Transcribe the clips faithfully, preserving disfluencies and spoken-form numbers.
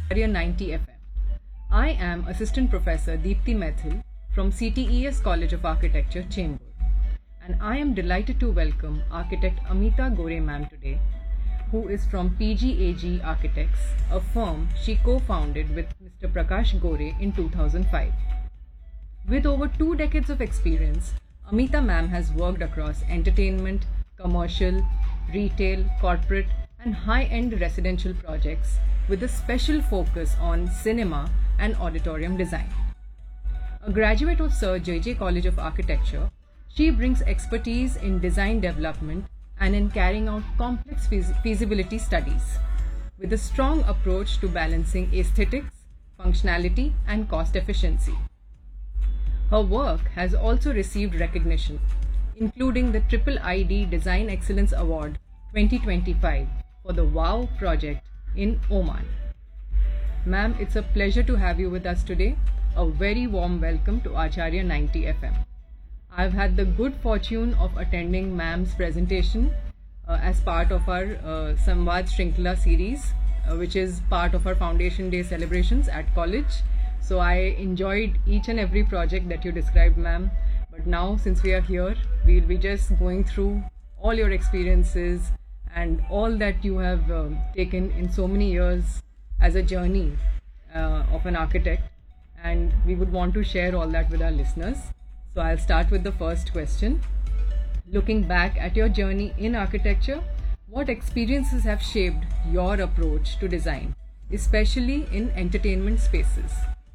Area ninety F M. I am Assistant Professor Deepthi Methil from C T E S College of Architecture, Chembur, and I am delighted to welcome architect Amita Gore ma'am today, who is from P G A G Architects, a firm she co-founded with Mister Prakash Gore in two thousand five. With over two decades of experience, Amita ma'am has worked across entertainment, commercial, retail, corporate, and high-end residential projects with a special focus on cinema and auditorium design. A graduate of Sir J J College of Architecture, she brings expertise in design development and in carrying out complex feas- feasibility studies, with a strong approach to balancing aesthetics, functionality, and cost efficiency. Her work has also received recognition, including the Triple I D Design Excellence Award twenty twenty-five for the WOW project in Oman. Ma'am, it's a pleasure to have you with us today. A very warm welcome to Acharya ninety F M. I've had the good fortune of attending ma'am's presentation uh, as part of our uh, Samvad Shrinkla series, uh, which is part of our Foundation Day celebrations at college. So I enjoyed each and every project that you described, ma'am. But now, since we are here, we'll be just going through all your experiences and all that you have um, taken in so many years as a journey uh, of an architect. And we would want to share all that with our listeners. So I'll start with the first question. Looking back at your journey in architecture, what experiences have shaped your approach to design, especially in entertainment spaces?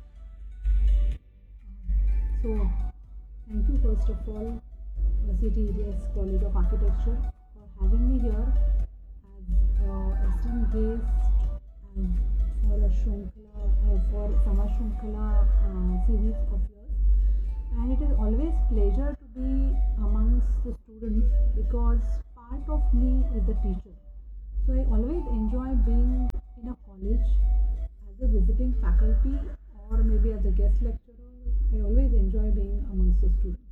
So, thank you first of all, uh, C T E S College of Architecture, for having me here as uh, esteemed guest and for a Shrinkala, uh, for Samvad Shrinkala uh, series of yours. And it is always pleasure to be amongst the students because part of me is the teacher. So I always enjoy being in a college as a visiting faculty or maybe as a guest lecturer. I always enjoy being amongst the students.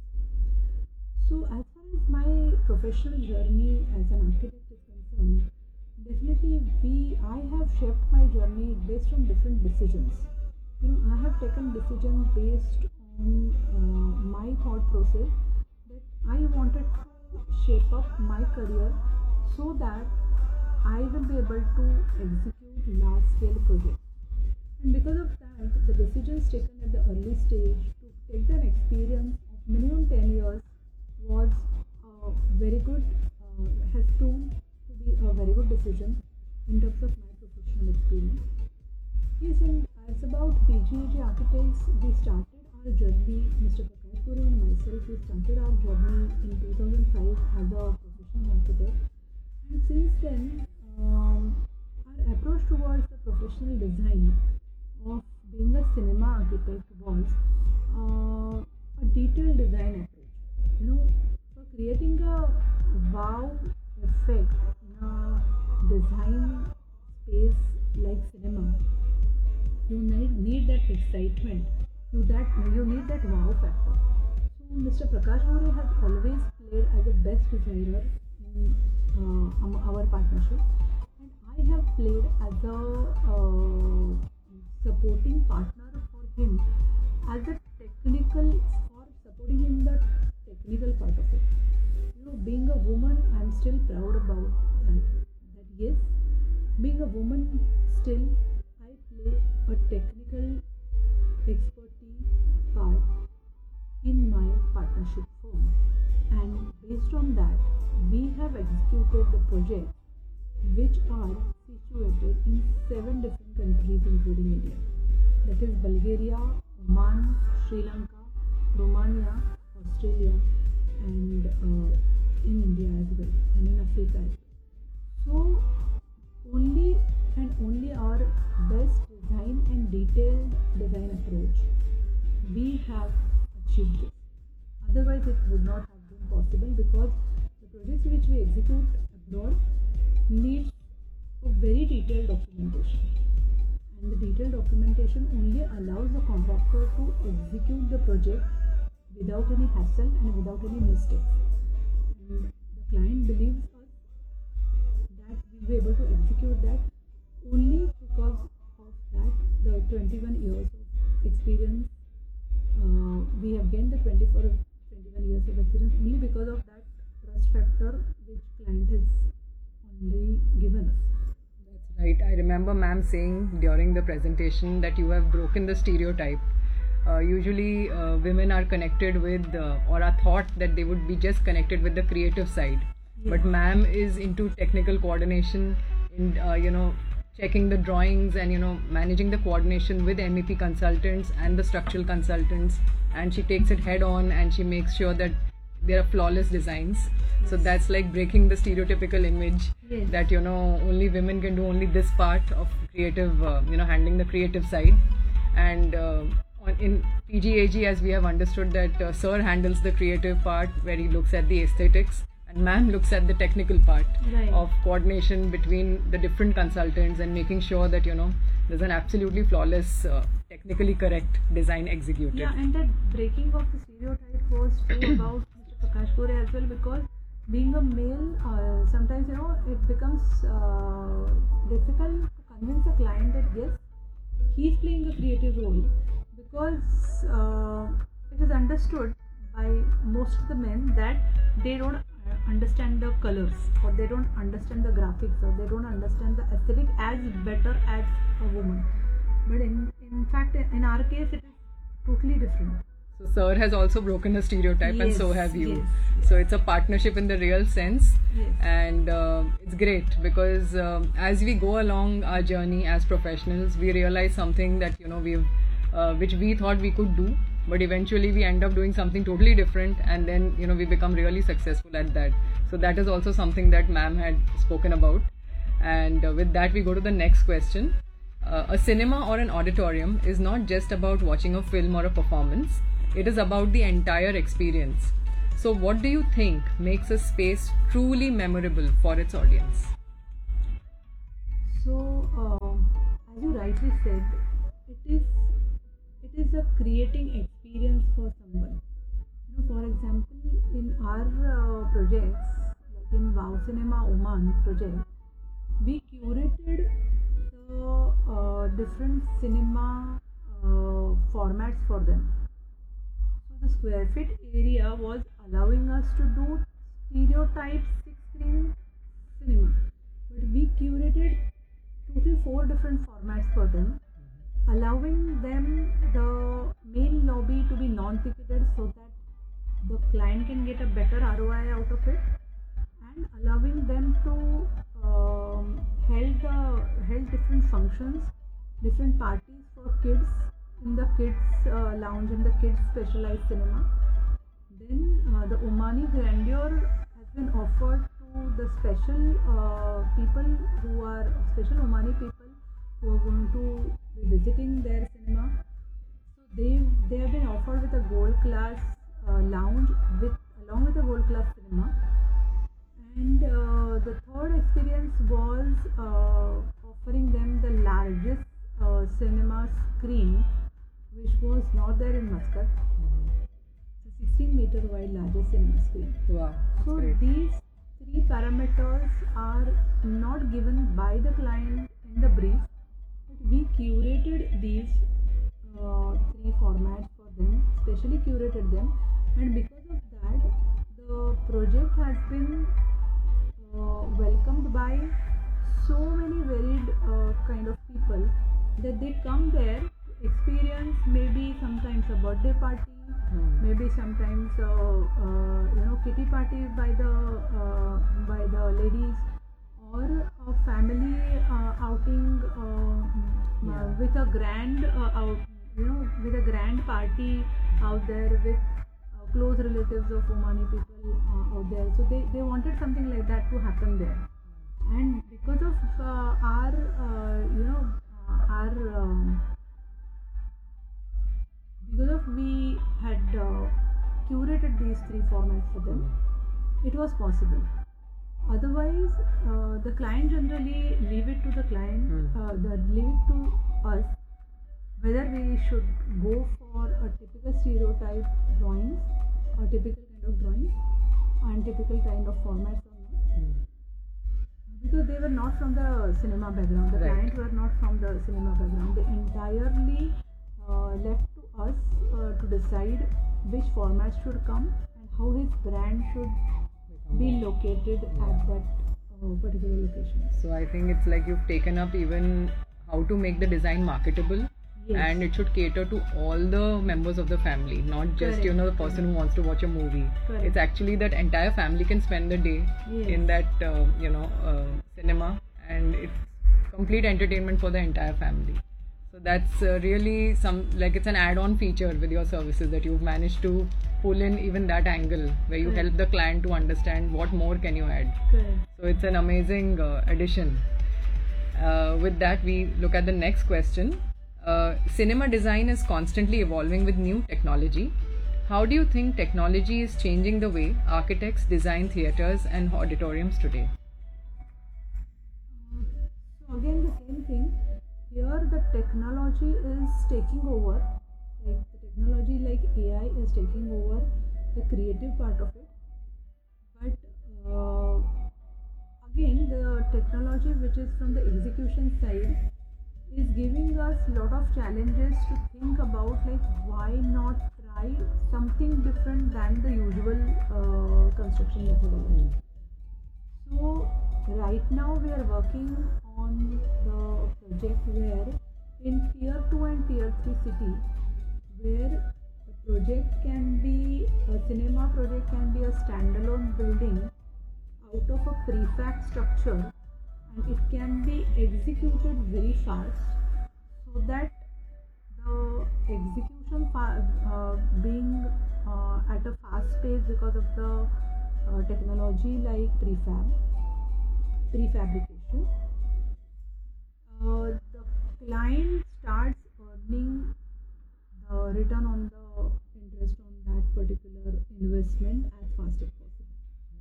So as far as my professional journey as an architect is concerned, definitely we I have shaped my journey based on different decisions. You know, I have taken decisions based on uh, my thought process that I wanted to shape up my career so that I will be able to execute large scale projects. And because of that, the decisions taken at the early stage to take an experience of minimum ten years was uh, very good, uh, has proved to be a very good decision in terms of my professional experience. Yes, and as about P G A G Architects, we started our journey, Mister Prakash Gore and myself, we started our journey in two thousand five as a professional architect. And since then, um, our approach towards the professional design of being a cinema architect was uh, a detailed design approach. You know, for creating a wow effect in a design space like cinema, you need, need that excitement. You that you need that wow factor. So Mister Prakash Gore has always played as the best designer in uh, um, our partnership, and I have played as a uh, supporting partner for him as a technical for supporting him the technical part of it. You know, being a woman, I'm still proud about that. That yes, being a woman, still I play a technical expertise part in my partnership firm, and based on that, we have executed the projects which are situated in seven different countries including India. That is Bulgaria, Oman, Sri Lanka, Romania, Australia, and uh, in India as well, and in Africa as well. So only and only our best design and detailed design approach, we have achieved this. Otherwise it would not have been possible because the projects which we execute abroad needs a very detailed documentation, and the detailed documentation only allows the contractor to execute the project without any hassle and without any mistakes, and the client believes us that we will be able to execute that only because of that Right, I remember ma'am saying during the presentation that you have broken the stereotype. Uh, usually, uh, women are connected with, uh, or are thought that they would be just connected with the creative side. But ma'am is into technical coordination, in uh, you know, checking the drawings and you know managing the coordination with M E P consultants and the structural consultants, and she takes it head on and she makes sure that there are flawless designs. So that's like breaking the stereotypical image Yes. that you know only women can do only this part of creative, uh, you know, handling the creative side. And uh, on, in P G A G, as we have understood that uh, sir handles the creative part where he looks at the aesthetics, and ma'am looks at the technical part Right. of coordination between the different consultants and making sure that you know there's an absolutely flawless, uh, technically correct design executed. Yeah, and that breaking of the stereotype was true about Mister Prakash Gore as well, because being a male, uh, sometimes you know it becomes uh, difficult to convince a client that yes, he's playing a creative role, because uh, it is understood by most of the men that they don't uh, understand the colors, or they don't understand the graphics, or they don't understand the aesthetic as better as a woman. But in in fact, in our case, it is totally different. So sir has also broken the stereotype, and so Yes, have you. yes, So it's a partnership in the real sense, Yes. and uh, it's great because um, as we go along our journey as professionals, we realize something that you know we've, uh, which we thought we could do, but eventually we end up doing something totally different, and then you know we become really successful at that. So that is also something that ma'am had spoken about, and uh, with that we go to the next question. Uh, a cinema or an auditorium is not just about watching a film or a performance, it is about the entire experience. So, what do you think makes a space truly memorable for its audience? So, uh, as you rightly said, it is it is a creating experience for someone. You know, for example, in our uh, projects, like in Wow Cinema Oman project, we curated the uh, different cinema uh, formats for them. So the square feet area was allowing us to do stereotype six screen cinema, but we curated total four different formats for them, allowing them the main lobby to be non-ticketed so that the client can get a better R O I out of it, and allowing them to um, held the held different functions, different parties for kids in the kids uh, lounge, in the kids specialized cinema. Then uh, the Omani grandeur has been offered to the special uh, people who are special Omani people who are going to be visiting their cinema. So they they have been offered with a gold class uh, lounge with along with a gold class cinema. And uh, the third experience was uh, offering them the largest uh, cinema screen, which was not there in Muscat. It's a sixteen meter wide largest cinema screen. Wow, that's So great. these three parameters are not given by the client in the brief, but we curated these uh, three formats for them, specially curated them, and because of that, the project has been uh, welcomed by so many varied uh, kind of people that they come there to experience maybe sometimes a birthday party, Hmm. maybe sometimes uh, uh, you know kitty party by the uh, by the ladies, or a family uh, outing uh, uh, Yeah. with a grand uh, out, you know with a grand party out there with uh, close relatives of Omani people uh, out there. So they, they wanted something like that to happen there, and because of uh, our uh, you know uh, our um, because of we had uh, curated these three formats for them, it was possible. Otherwise, uh, the client generally leave it to the client, Hmm. uh, the, leave it to us whether we should go for a typical stereotype drawings or typical kind of drawings and typical kind of formats or not. Hmm. Because they were not from the cinema background, the Right. clients were not from the cinema background. They entirely uh, left to us uh, to decide which format should come and how his brand should be located at that uh, particular location. So I think it's like you've taken up even how to make the design marketable. Yes. And it should cater to all the members of the family, not just Correct. you know the person who wants to watch a movie. Correct. It's actually that entire family can spend the day Yes. in that uh, you know uh, cinema, and it's complete entertainment for the entire family. So that's uh, really some like it's an add-on feature with your services that you've managed to pull in even that angle where you Correct. help the client to understand what more can you add. Correct. So it's an amazing uh, addition. Uh, with that, we look at the next question. Uh, cinema design is constantly evolving with new technology. How do you think technology is changing the way architects design theaters and auditoriums today? So again the same thing. Here the technology is taking over. Like the technology like A I is taking over the creative part of it. But uh, again the technology which is from the execution side is giving us a lot of challenges to think about, like why not try something different than the usual uh, construction methodology. So right now we are working on the project where in tier two and tier three city, where the project can be a cinema project can be a standalone building out of a prefab structure, and it can be executed very fast, so that the execution fa- uh, being uh, at a fast pace because of the uh, technology like prefab prefabrication, uh, the client starts earning the return on the interest on that particular investment as fast as possible.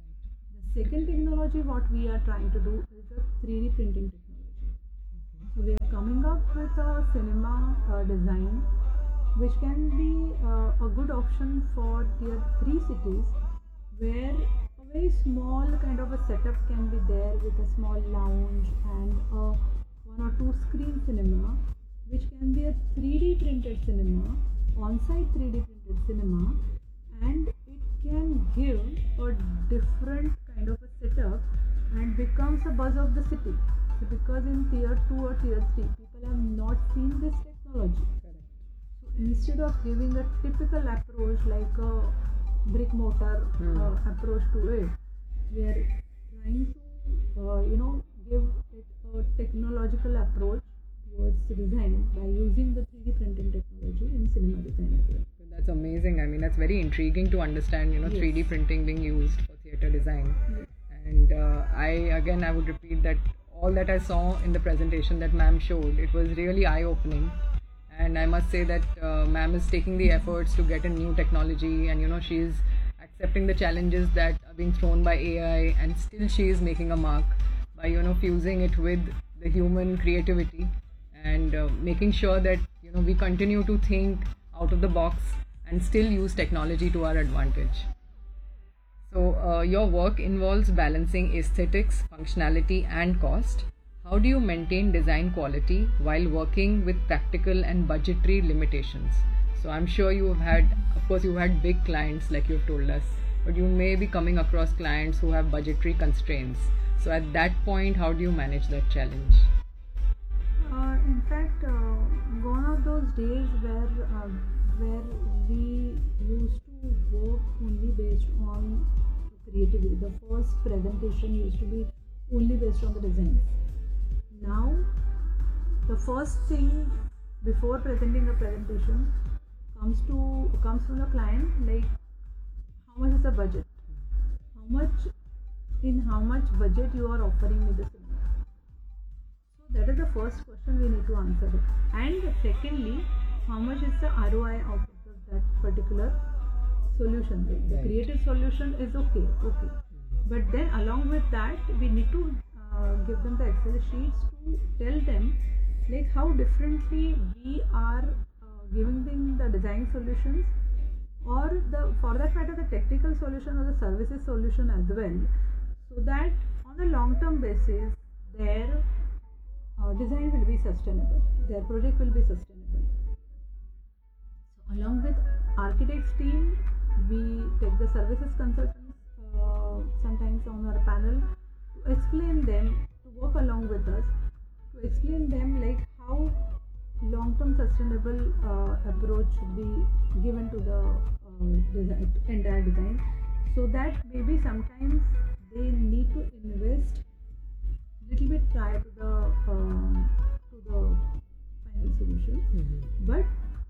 The second technology what we are trying to do is a three D printing technology. So we are coming up with a cinema uh, design which can be uh, a good option for tier three cities, where a very small kind of a setup can be there with a small lounge and a one or two screen cinema, which can be a three D printed cinema, on-site three D printed cinema, and it can give a different kind of a setup and becomes a buzz of the city. So because in tier two or tier three people have not seen this technology. So instead of giving a typical approach like a brick mortar Hmm. uh, approach to it, we are trying to uh, you know give it a technological approach towards design by using the three D printing technology in cinema design as well. So that's amazing. I mean, that's very intriguing to understand, you know, Yes. three D printing being used for theater design. Yes. And uh, I, again, I would repeat that all that I saw in the presentation that ma'am showed, it was really eye-opening. And I must say that uh, ma'am is taking the efforts to get a new technology, and, you know, she's accepting the challenges that are being thrown by A I, and still she is making a mark by, you know, fusing it with the human creativity and uh, making sure that, you know, we continue to think out of the box and still use technology to our advantage. So, uh, your work involves balancing aesthetics, functionality, and cost. How do you maintain design quality while working with practical and budgetary limitations? So, I'm sure you have had, of course, you've had big clients like you've told us, but you may be coming across clients who have budgetary constraints. So, at that point, how do you manage that challenge? Uh, in fact, uh, gone are those days where uh, where we used to work only based on creativity. The first presentation used to be only based on the designs. Now, the first thing before presenting a presentation comes to comes from the client, like how much is the budget, how much in how much budget you are offering me the cinema. So that is the first question we need to answer. And secondly, how much is the R O I out of the, that particular solution? The, the Right. creative solution is okay, okay. But then along with that, we need to uh, give them the Excel sheets to tell them like how differently we are uh, giving them the design solutions, or the for that matter the technical solution or the services solution as well, so that on a long term basis their uh, design will be sustainable, their project will be sustainable. So along with architects team, we take the services consultants uh, sometimes on our panel to explain them, to work along with us, to explain them like how long-term sustainable uh, approach should be given to the uh, design, entire design, so that maybe sometimes they need to invest little bit prior to the um, to the final solution, Mhm. but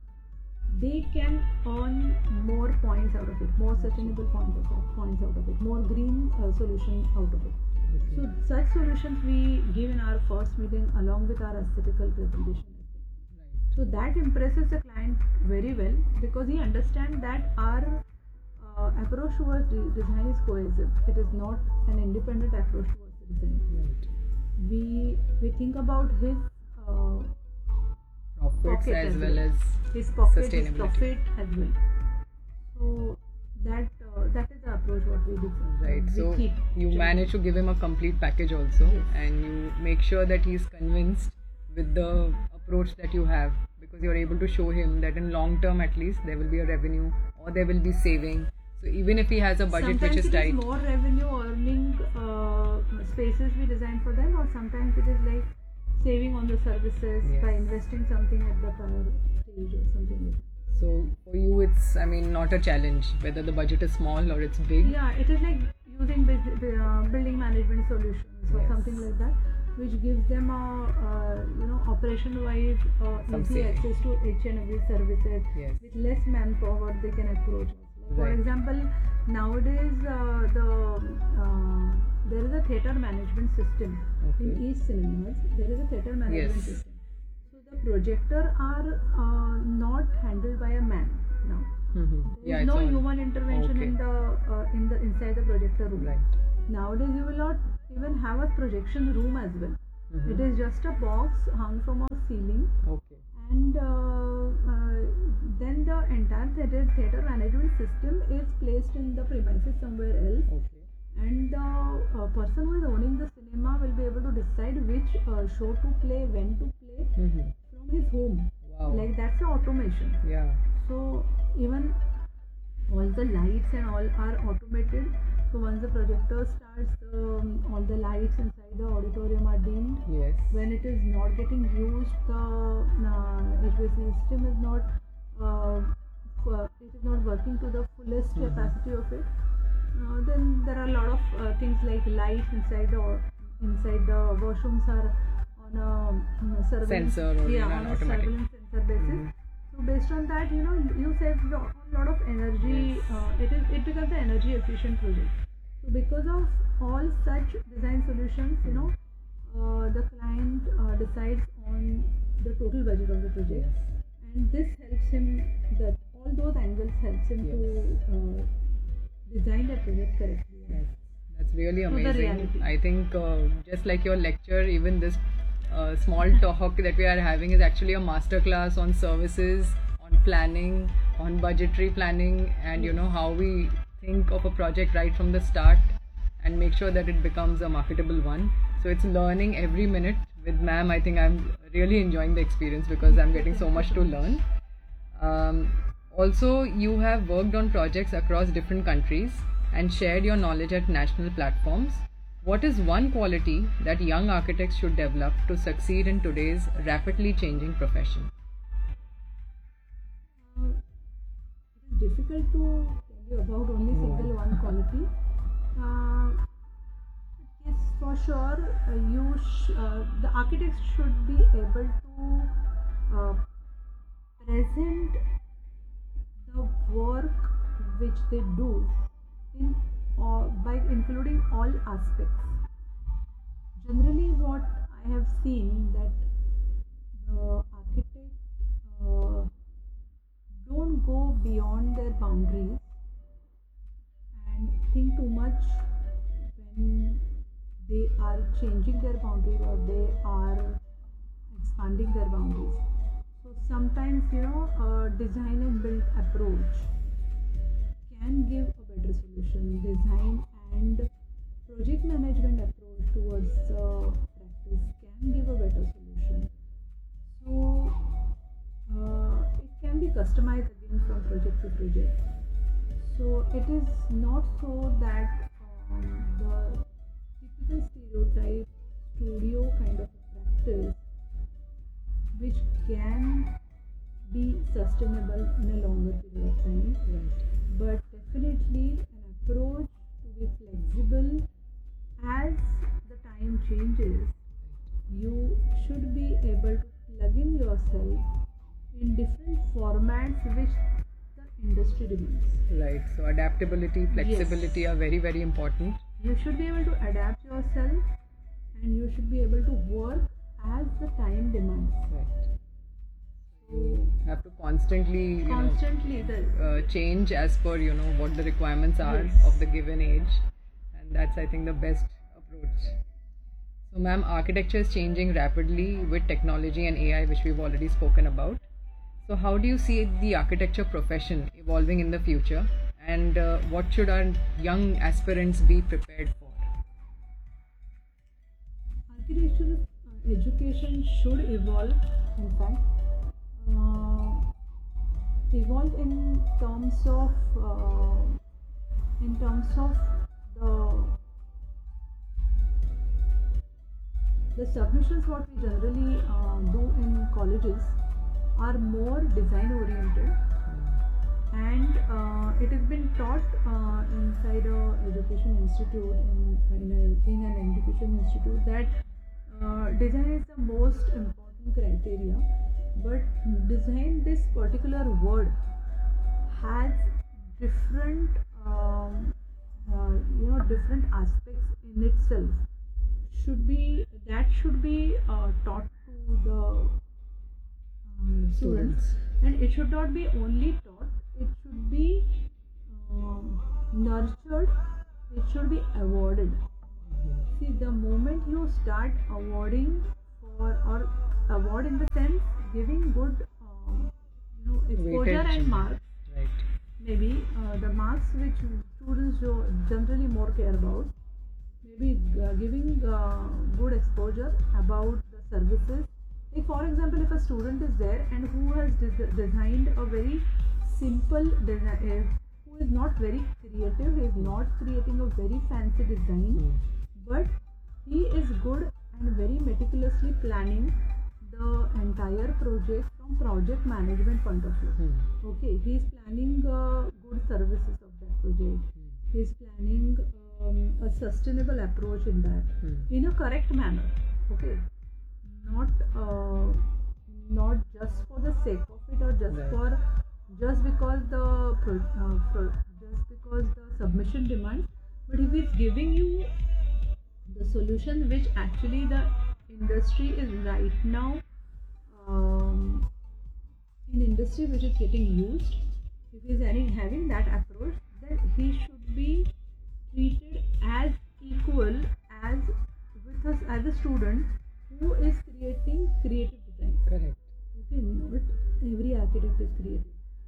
they can earn more points out of it, more sustainable points of points out of it, more green uh, solution out of it. Okay. So such solutions we give in our first meeting along with our aesthetical presentation as well. Right. So that impresses the client very well because he understands that our uh, approach towards de- design is cohesive. It is not an independent approach towards the design. Right. We we think about his uh, Profits pocket as as well well. as his pocket, his sustainability. profit as well. So that uh, that is the approach what we do. Right. We So keep you changing. manage to give him a complete package also, Yes. and you make sure that he's convinced with the approach that you have, because you're able to show him that in long term at least there will be a revenue or there will be saving. So even if he has a budget Sometimes which is it tight, is more revenue earning uh, spaces we design for them, or sometimes it is like saving on the services Yes. by investing something at the prior stage or something like that. so for you it's, I mean, not a challenge whether the budget is small or it's big. Yeah, it is like using bus- uh, building management solutions or Yes. something like that, which gives them a uh, you know operation-wise uh, Some easy saving. access to each and every services Yes. with less manpower. They can approach us. Like for Right. example, nowadays uh, the uh, there is a theater management system Okay. in each cinemas. There is a theater management Yes. system. So the projector are uh, not handled by a man now. Mhm. There Yeah, is it's no all- human intervention okay. in the uh, in the inside the projector room. Right. Nowadays, you will not even have a projection room as well. Mhm. It is just a box hung from a ceiling, Okay. and uh, uh, then the entire theater, theater management system is placed in the premises somewhere else, Okay. and the uh, person who is owning the cinema will be able to decide which uh, show to play, when to play Mhm. from his home. Wow. Like that's the automation. Yeah. So even all the lights and all are automated. So once the projector starts, um, all the lights inside the auditorium are dimmed. Yes. When it is not getting used, the uh, H V A C system is not uh, f- it is not working to the fullest Mhm. capacity of it. Uh, then there are a lot of uh, things like lights inside the inside the washrooms are on a, on a surveillance, Sensor or, you yeah, know, on a automatic. surveillance sensor basis. Mhm. So based on that, you know, you save a lot of energy. Yes. Uh, it is it becomes an energy efficient project. So because of all such design solutions, you know, uh, the client uh, decides on the total budget of the project, Yes. and this helps him. That all those angles helps him Yes. to uh, design the project correctly. That's, that's really To the amazing. reality. I think uh, just like your lecture, even this uh, small talk that we are having is actually a masterclass on services, on planning, on budgetary planning, and you know how we think of a project right from the start and make sure that it becomes a marketable one. So it's learning every minute with ma'am. I think I'm really enjoying the experience because I'm getting so much to learn. Um, also, you have worked on projects across different countries and shared your knowledge at national platforms. What is one quality that young architects should develop to succeed in today's rapidly changing profession? Uh, it is difficult to tell you about only single one quality. Uh, yes, for sure, uh, you sh- uh, the architects should be able to uh, present the work which they do in all, by including all aspects. Generally, what I have seen that the architect uh, don't go beyond their boundaries and think too much when they are changing their boundaries or they are expanding their boundaries. So sometimes, you know, a design and build approach can give a better solution. Design and project management approach towards uh, practice can give a better solution. So uh, it can be customized again from project to project. So it is not so that um, the the stereotype studio kind of a practice which can be sustainable in a longer period of time. Right. But definitely an approach to be flexible as the time changes. You should be able to plug in yourself in different formats which the industry demands. Right. So adaptability, flexibility Yes. are very, very important. You should be able to adapt yourself and you should be able to work as the time demands. Right. So You have to constantly, you know, constantly the uh, change as per, you know, what the requirements are Yes. of the given age, and that's, I think, the best approach. So ma'am, architecture is changing rapidly with technology and A I, which we've already spoken about. So how do you see the architecture profession evolving in the future, and uh, what should our young aspirants be prepared for? architectural uh, education should evolve, in fact, uh, evolve in terms of uh, in terms of the the submissions what we generally uh, do in colleges are more design oriented, and uh, it has been taught uh, inside a education institute in, in, a, in an education institute that uh, design is the most important criteria, but design, this particular word, has different um, uh, you know different aspects in itself. Should be that should be uh, taught to the um, students, and it should not be only taught, it should be um, nurtured, it should be awarded. See, the moment you start awarding for, or award in the sense giving good um, you know exposure Weightage. and marks, Right. maybe uh, the marks which students jo- generally more care about, maybe uh, giving uh, good exposure about the services. Like for example, if a student is there and who has des- designed a very simple design, uh, who is not very creative, is not creating a very fancy design, Hmm. but he is good and very meticulously planning the entire project from project management point of view. Hmm. Okay, he is planning uh, good services of that project. He is planning um, a sustainable approach in that, Hmm. in a correct manner. Okay, not uh, not just for the sake of it, or just Right. for just because the pro, uh, pro, just because the submission demands, but if it's giving you the solution which actually the industry is right now um, in industry which is getting used, if he is any, having that approach, then he should be treated as equal as with us as a student who is creating creative design. Correct. Okay, not every architect is creative.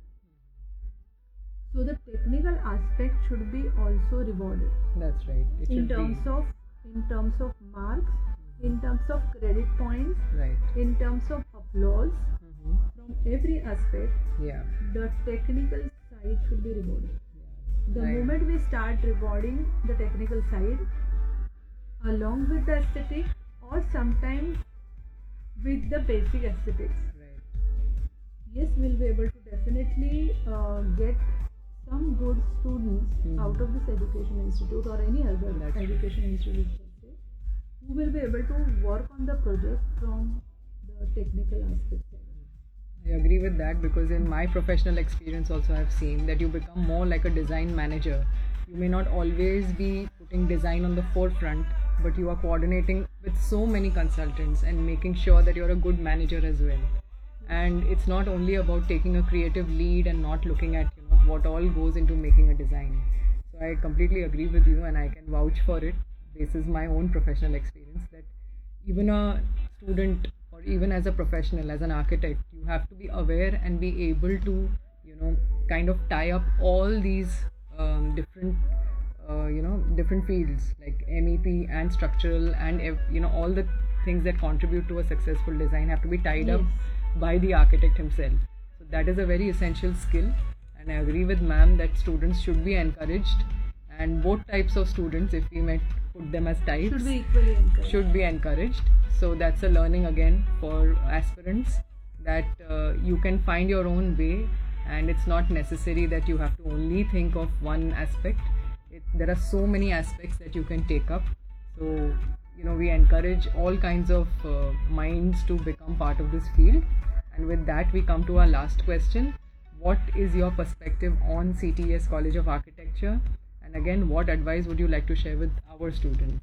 So the technical aspect should be also rewarded That's right. It in should terms be. of in terms of marks, in terms of credit points, Right. in terms of applause, Mm-hmm. from every aspect. Yeah. The technical side should be rewarded. The Right. moment we start rewarding the technical side along with the aesthetic, or sometimes with the basic aesthetics, Right. yes, we'll be able to definitely uh, get some good students Mhm. out of this education institute or any other That's true. education institute per se, who will be able to work on the project from the technical aspect. I agree with that, because in my professional experience also I've seen that you become more like a design manager. You may not always be putting design on the forefront, but you are coordinating with so many consultants and making sure that you're a good manager as well. And it's not only about taking a creative lead and not looking at, you know, what all goes into making a design. So I completely agree with you, and I can vouch for it. This is my own professional experience, that even a student, or even as a professional, as an architect, you have to be aware and be able to, you know, kind of tie up all these um, different uh, you know different fields like M E P and structural, and ev- you know all the things that contribute to a successful design have to be tied up Yes. by the architect himself. So that is a very essential skill, and I agree with ma'am that students should be encouraged, and both types of students, if we might put put them as types. Should be equally encouraged. Should be encouraged. So that's a learning again for aspirants, that uh, you can find your own way, and it's not necessary that you have to only think of one aspect. It, there are so many aspects that you can take up. So, you know, we encourage all kinds of uh, minds to become part of this field. And with that, we come to our last question. What is your perspective on C T E S College of Architecture? And again, what advice would you like to share with our students?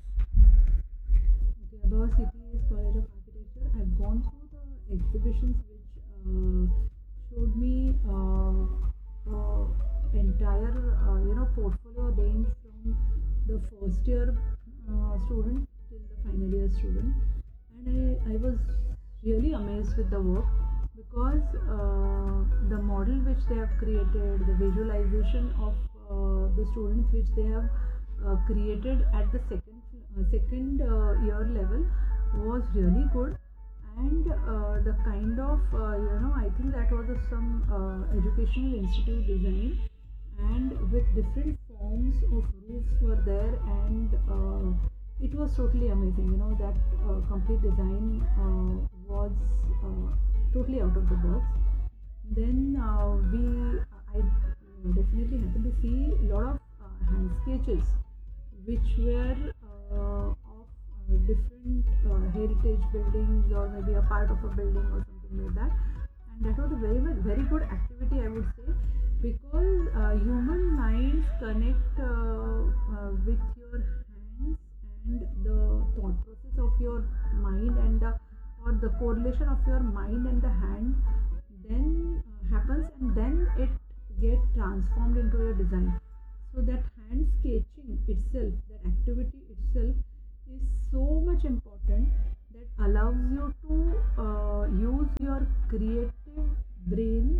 Okay, about C T E S College of Architecture, I've gone through the exhibitions which uh, showed me uh, uh, entire uh, you know portfolio range from the first year uh, student till the final year student, and I, I was really amazed with the work, because uh, the model which they have created, the visualization of uh, the students which they have uh, created at the second uh, second uh, year level was really good. And uh, the kind of uh, you know I think that was a, some uh, educational institute design, and with different forms of roofs were there, and uh, it was totally amazing. You know that uh, complete design uh, was uh, totally out of the box. Then uh, we I definitely happened to see a lot of uh, hand sketches which were uh, of uh, different uh, heritage buildings, or maybe a part of a building or something like that. And that was a very very good activity, I would say, because uh, human minds connect uh, uh, with your hands, and the thought process of your mind and the or the correlation of your mind and the hand then uh, happens, and then it get transformed into your design. So that hand sketching itself, that activity itself, is so much important, that allows you to uh, use your creative brain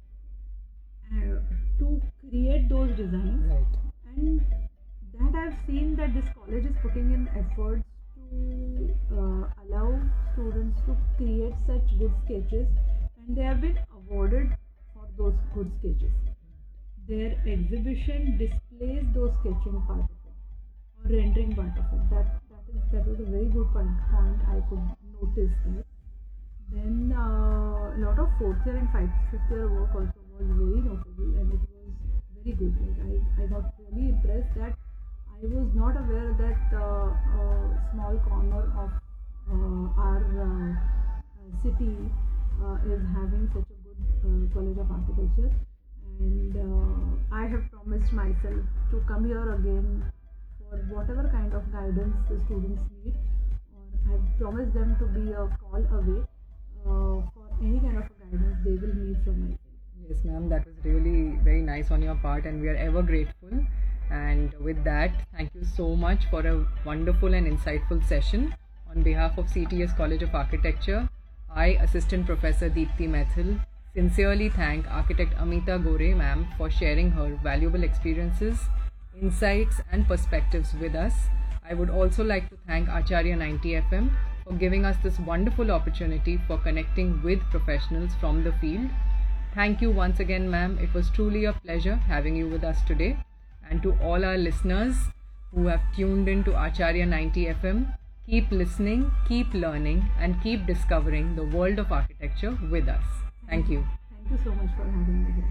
uh, to create those designs. Right. And that I've seen that this college is putting in efforts to uh, allow students to create such good sketches, and they have been awarded for those good sketches. Their exhibition displays those sketching part of it, or rendering part of it. That that is that was a very good point. point I could notice that. Then uh, a lot of fourth year and five, fifth year work also was very notable, and it was very good. Like I, I got really impressed that I was not aware that uh, a small corner of uh, our uh, uh, city uh, is having such a good uh, college of architecture. And uh, I have promised myself to come here again for whatever kind of guidance the students need, or I've promised them to be a call away uh, for any kind of guidance they will need from my side. Yes, ma'am, that was really very nice on your part, and we are ever grateful. And with that, thank you so much for a wonderful and insightful session. On behalf of C T E S College of Architecture, I, Assistant Professor Deepti Maithil, sincerely thank Architect Amita Gore ma'am for sharing her valuable experiences, insights and perspectives with us. I would also like to thank Acharya ninety F M for giving us this wonderful opportunity for connecting with professionals from the field. Thank you once again, ma'am. It was truly a pleasure having you with us today. And to all our listeners who have tuned in to Acharya ninety F M, keep listening, keep learning, and keep discovering the world of architecture with us. Thank you. Thank you so much for having me here.